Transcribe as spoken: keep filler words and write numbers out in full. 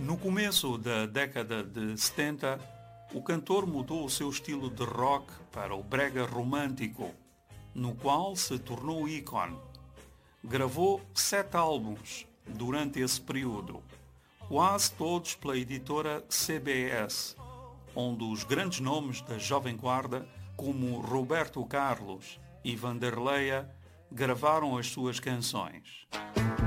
No começo da década de setenta, o cantor mudou o seu estilo de rock para o brega romântico, no qual se tornou ícone. Gravou sete álbuns durante esse período, quase todos pela editora C B S, onde os grandes nomes da Jovem Guarda, como Roberto Carlos e Vanderleia, gravaram as suas canções.